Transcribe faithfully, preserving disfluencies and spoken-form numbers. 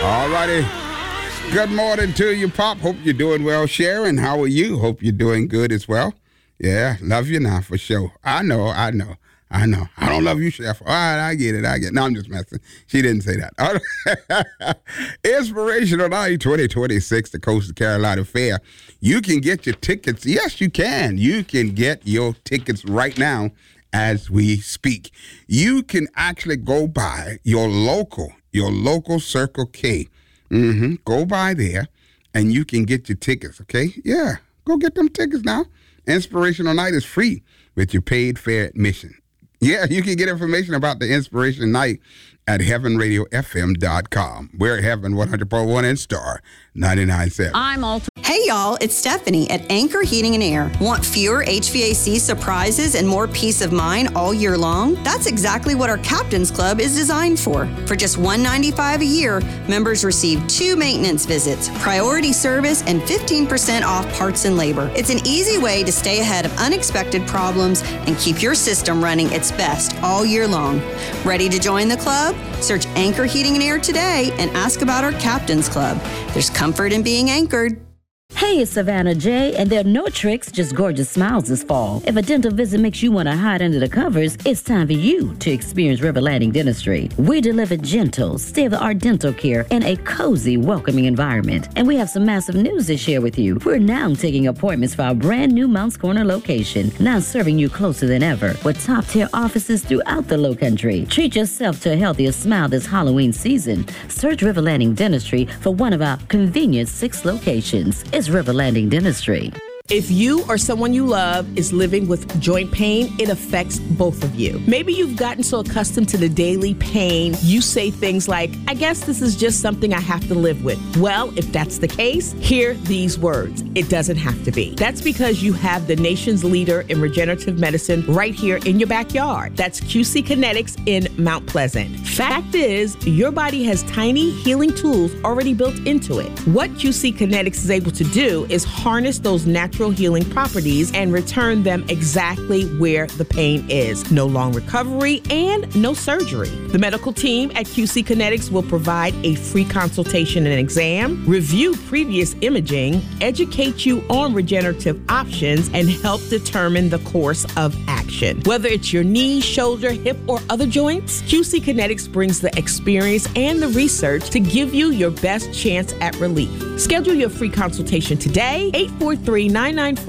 All righty. Good morning to you, Pop. Hope you're doing well. Sharon, how are you? Hope you're doing good as well. Yeah, love you now for sure. I know, I know, I know. I don't love you, Chef. All right, I get it, I get it. No, I'm just messing. She didn't say that. All right. Inspirational Night twenty twenty-six, the Coastal Carolina Fair. You can get your tickets. Yes, you can. You can get your tickets right now as we speak. You can actually go by your local, your local Circle K. Mm-hmm. Go by there, and you can get your tickets, okay? Yeah, go get them tickets now. Inspirational Night is free with your paid fair admission. Yeah, you can get information about the Inspirational Night at heaven radio f m dot com. We're at Heaven one hundred point one and Star ninety-nine point seven. I'm all. Hey, y'all, it's Stephanie at Anchor Heating and Air. Want fewer H V A C surprises and more peace of mind all year long? That's exactly what our Captain's Club is designed for. For just one hundred ninety-five dollars a year, members receive two maintenance visits, priority service, and fifteen percent off parts and labor. It's an easy way to stay ahead of unexpected problems and keep your system running its best all year long. Ready to join the club? Search Anchor Heating and Air today and ask about our Captain's Club. There's comfort in being anchored. Hey, it's Savannah J, and there are no tricks, just gorgeous smiles this fall. If a dental visit makes you want to hide under the covers, it's time for you to experience River Landing Dentistry. We deliver gentle, state-of-the-art dental care in a cozy, welcoming environment. And we have some massive news to share with you. We're now taking appointments for our brand new Mounts Corner location, now serving you closer than ever, with top-tier offices throughout the Lowcountry. Treat yourself to a healthier smile this Halloween season. Search River Landing Dentistry for one of our convenient six locations. It's River Landing Dentistry. If you or someone you love is living with joint pain, it affects both of you. Maybe you've gotten so accustomed to the daily pain, you say things like, I guess this is just something I have to live with. Well, if that's the case, hear these words. It doesn't have to be. That's because you have the nation's leader in regenerative medicine right here in your backyard. That's Q C Kinetics in Mount Pleasant. Fact is, your body has tiny healing tools already built into it. What Q C Kinetics is able to do is harness those natural healing properties and return them exactly where the pain is. No long recovery and no surgery. The medical team at Q C Kinetics will provide a free consultation and exam, review previous imaging, educate you on regenerative options, and help determine the course of action. Whether it's your knee, shoulder, hip, or other joints, Q C Kinetics brings the experience and the research to give you your best chance at relief. Schedule your free consultation today, eight four three, nine nine four